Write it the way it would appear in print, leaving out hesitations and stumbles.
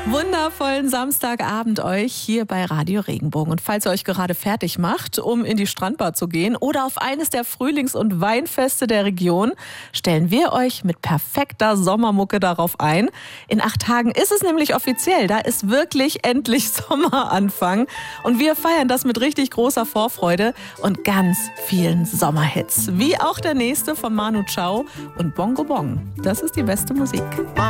Wundervollen Samstagabend euch hier bei Radio Regenbogen. Und falls ihr euch gerade fertig macht, um in die Strandbar zu gehen oder auf eines der Frühlings- und Weinfeste der Region, stellen wir euch mit perfekter Sommermucke darauf ein. In 8 Tagen ist es nämlich offiziell. Da ist wirklich endlich Sommeranfang. Und wir feiern das mit richtig großer Vorfreude und ganz vielen Sommerhits. Wie auch der nächste von Manu Chao und Bongo Bong. Das ist die beste Musik.